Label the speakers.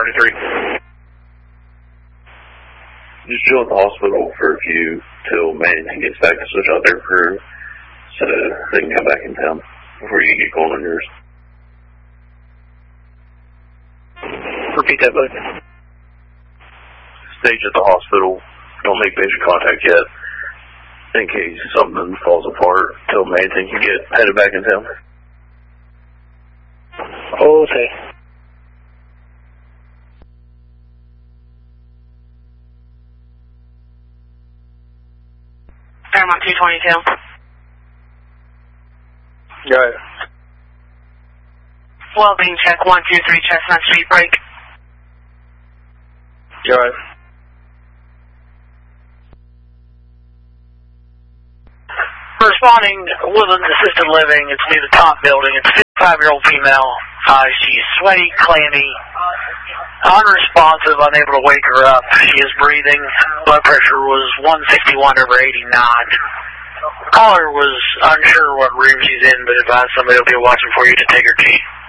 Speaker 1: 33.
Speaker 2: Just chill at the hospital for a few till Manning gets back to switch out their crew so they can come back in town before you get going on yours.
Speaker 1: Repeat that, bud.
Speaker 2: Stage at the hospital. Don't make patient contact yet in case something falls apart till Manning can get headed back in town.
Speaker 1: Okay.
Speaker 3: Paramount 222.
Speaker 1: Go ahead.
Speaker 3: Well-being check 123 Chestnut Street break.
Speaker 1: Go ahead.
Speaker 3: Responding, Woodlands Assisted Living. It's near the top building. It's a 55-year-old female. She's sweaty, clammy, unresponsive, unable to wake her up. She is breathing. Blood pressure was 161/89. Caller was unsure what room she's in, but advised somebody will be watching for you to take her key.